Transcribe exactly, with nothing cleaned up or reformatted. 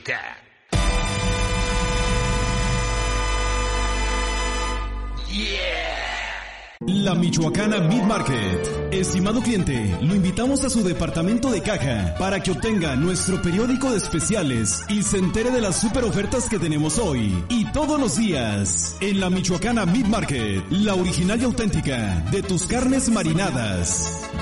auténtica. La Michoacana Meat Market. Estimado cliente, lo invitamos a su departamento de caja para que obtenga nuestro periódico de especiales y se entere de las super ofertas que tenemos hoy y todos los días. En la Michoacana Meat Market, la original y auténtica de tus carnes marinadas.